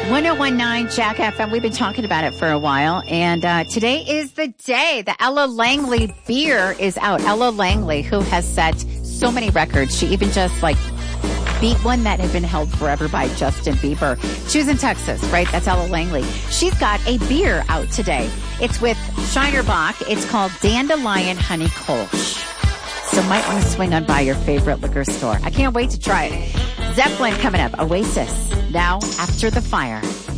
1019 Jack FM. We've been talking about it for a while, and today is the day. The Ella Langley beer is out. Ella Langley, who has set so many records. She even just beat one that had been held forever by Justin Bieber. She was in Texas, right? That's Ella Langley. She's got a beer out today. It's with Shiner Bock. It's called Dandelion Honey Kolsch. So might want to swing on by your favorite liquor store. I can't wait to try it. Zeppelin coming up. Oasis. Now, After the Fire.